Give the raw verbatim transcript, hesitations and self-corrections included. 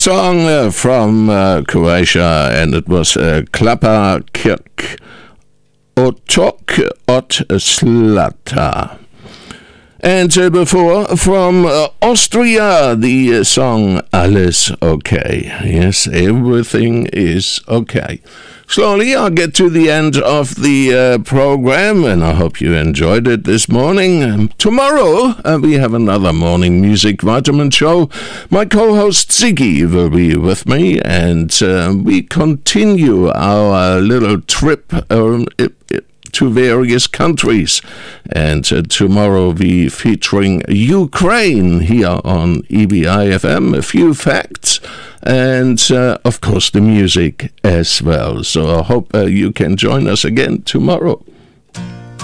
Song uh, from uh, Croatia, and it was uh, Klapa Kirk Otok Ot Slata. And uh, before, from uh, Austria, the uh, song Alles Okay. Yes, everything is okay. Slowly, I'll get to the end of the uh, program, and I hope you enjoyed it this morning. Um, tomorrow, uh, we have another morning music vitamin show. My co-host Ziggy will be with me, and uh, we continue our little trip um, it, it, to various countries. And uh, tomorrow we featuring Ukraine here on E B I F M, a few facts, and uh, of course the music as well. So I hope uh, you can join us again tomorrow.